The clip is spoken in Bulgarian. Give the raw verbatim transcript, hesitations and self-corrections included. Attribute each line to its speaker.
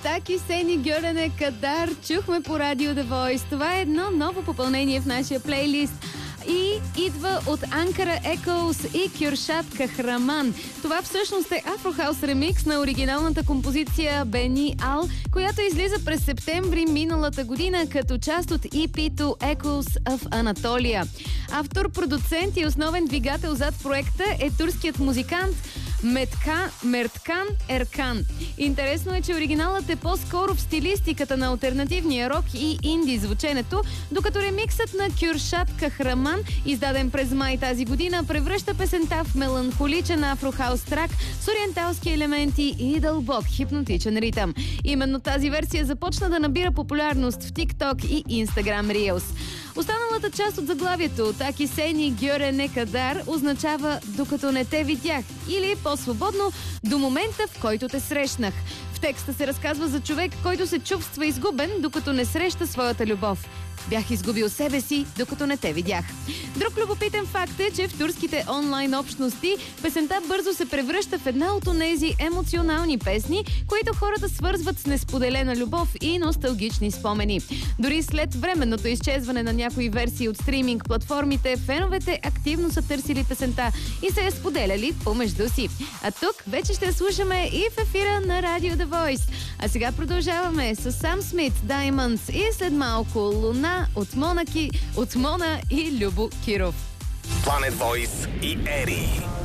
Speaker 1: Таки Сени Гьорене Кадар чухме по радио The Voice. Това е едно ново попълнение в нашия плейлист и идва от Анкара Echoes и Кюршат Кахраман. Това всъщност е Афрохаус ремикс на оригиналната композиция Бени Ал, която излиза през септември миналата година като част от и пи-то Echoes of Anatolia. Автор, продуцент и основен двигател зад проекта е турският музикант Метка, Мерткан Еркан. Интересно е, че оригиналът е по-скоро в стилистиката на алтернативния рок и инди звученето, докато ремиксът на Кюршат Кахраман, издаден през май тази година, превръща песента в меланхоличен афрохаус трак с ориенталски елементи и дълбок хипнотичен ритъм. Именно тази версия започна да набира популярност в TikTok и Instagram Reels. Останалата част от заглавието Таки Сени Гьорене Кадар означава "докато не те видях" или по-свободно "до момента, в който те срещнах". В текста се разказва за човек, който се чувства изгубен, докато не среща своята любов. Бях изгубил себе си, докато не те видях. Друг любопитен факт е, че в турските онлайн общности песента бързо се превръща в една от онези емоционални песни, които хората свързват с несподелена любов и носталгични спомени. Дори след временното изчезване на някои версии от стриминг платформите, феновете активно са търсили песента и се я споделяли помежду си. А тук вече ще слушаме и в ефира на радио The Voice. А сега продължаваме с Сам Смит, Diamonds и след малко Луна от Монаки, от Мона и Любо Киров.
Speaker 2: Planet Voice и Ери.